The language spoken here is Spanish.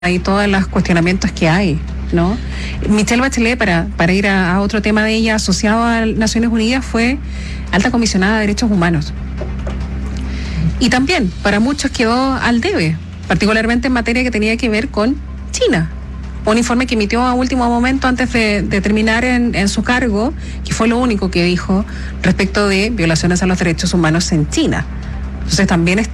y todos los cuestionamientos que hay, ¿no? Michelle Bachelet, para ir a otro tema de ella asociado a Naciones Unidas, fue alta comisionada de derechos humanos. Y también, para muchos quedó al debe, particularmente en materia que tenía que ver con China. Un informe que emitió a último momento antes de terminar en su cargo, que fue lo único que dijo respecto de violaciones a los derechos humanos en China. Entonces también